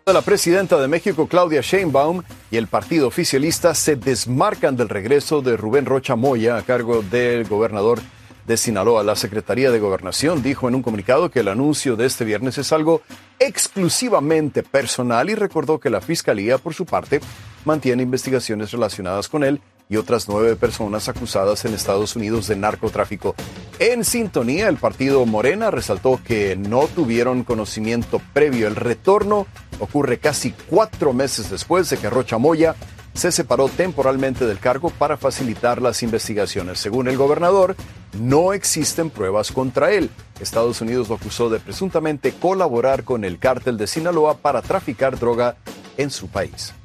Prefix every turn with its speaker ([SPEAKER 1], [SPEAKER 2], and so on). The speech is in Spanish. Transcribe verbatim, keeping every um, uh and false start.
[SPEAKER 1] La presidenta de México, Claudia Sheinbaum, y el partido oficialista se desmarcan del regreso de Rubén Rocha Moya a cargo del gobernador de Sinaloa. La Secretaría de Gobernación dijo en un comunicado que el anuncio de este viernes es algo exclusivamente personal y recordó que la Fiscalía, por su parte, mantiene investigaciones relacionadas con él y otras nueve personas acusadas en Estados Unidos de narcotráfico. En sintonía, el partido Morena resaltó que no tuvieron conocimiento previo. El retorno ocurre casi cuatro meses después de que Rocha Moya se separó temporalmente del cargo para facilitar las investigaciones. Según el gobernador, no existen pruebas contra él. Estados Unidos lo acusó de presuntamente colaborar con el cártel de Sinaloa para traficar droga en su país.